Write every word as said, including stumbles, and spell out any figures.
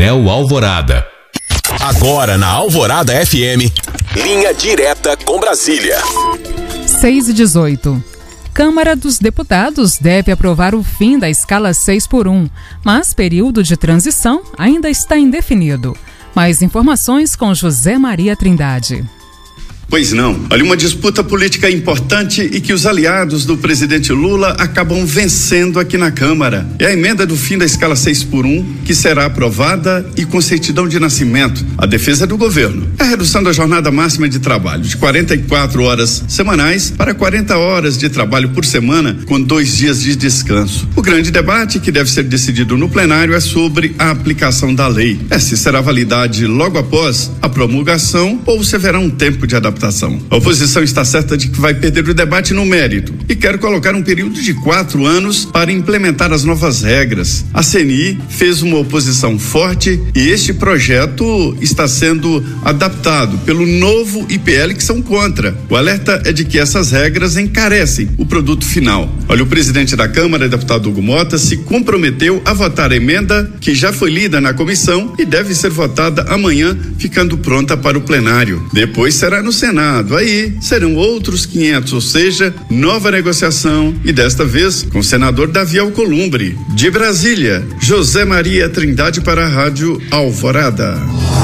Painel Alvorada. Agora na Alvorada F M, linha direta com Brasília. seis e dezoito. Câmara dos Deputados deve aprovar o fim da escala seis por um, mas período de transição ainda está indefinido. Mais informações com José Maria Trindade. Pois não. Olha, uma disputa política importante e que os aliados do presidente Lula acabam vencendo aqui na Câmara. É a emenda do fim da escala seis por um que será aprovada e com certidão de nascimento. A defesa do governo é a redução da jornada máxima de trabalho de quarenta e quatro horas semanais para quarenta horas de trabalho por semana, com dois dias de descanso. O grande debate que deve ser decidido no plenário é sobre a aplicação da lei. É se será validade logo após a promulgação ou se haverá um tempo de adaptação. A oposição está certa de que vai perder o debate no mérito e quer colocar um período de quatro anos para implementar as novas regras. A C N I fez uma oposição forte e este projeto está sendo adaptado pelo novo I P L, que são contra. O alerta é de que essas regras encarecem o produto final. Olha, o presidente da Câmara, deputado Hugo Mota, se comprometeu a votar a emenda que já foi lida na comissão e deve ser votada amanhã, ficando pronta para o plenário. Depois será no Senado. Aí serão outros quinhentos, ou seja, nova negociação e desta vez com o senador Davi Alcolumbre. De Brasília, José Maria Trindade para a Rádio Alvorada.